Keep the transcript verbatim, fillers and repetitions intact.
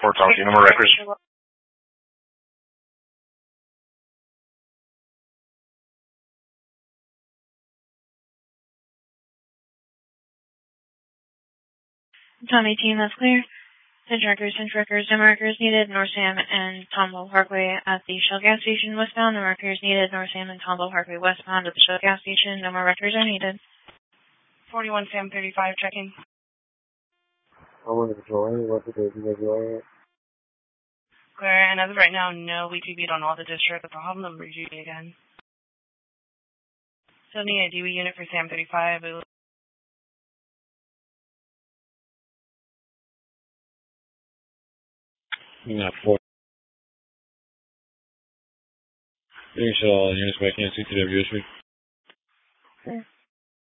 Fort Talkie, number records. Tom eighteen, that's clear. Cinch records, cinch records, no markers needed, North Sam and Tomball Parkway at the Shell gas station westbound, no markers needed, North Sam and Tomball Parkway westbound at the Shell gas station, no more records are needed. forty-one Sam thirty-five, checking. I'm on the patrol. What's the date? You guys are alright? Clear, and as of right now, no, we T V'd on all the districts. I'll have them review it again. So need a D W unit for Sam thirty-five. Yeah, four. Finish all units back in C T W this week. Sure.